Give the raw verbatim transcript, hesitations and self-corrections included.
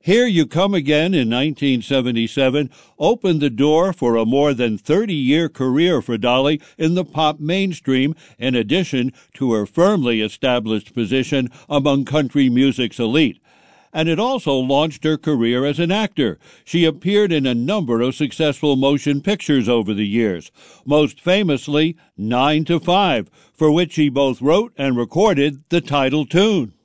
Here You Come Again in nineteen seventy-seven opened the door for a more than thirty-year career for Dolly in the pop mainstream, in addition to her firmly established position among country music's elite. And it also launched her career as an actor. She appeared in a number of successful motion pictures over the years, most famously Nine to Five, for which she both wrote and recorded the title tune.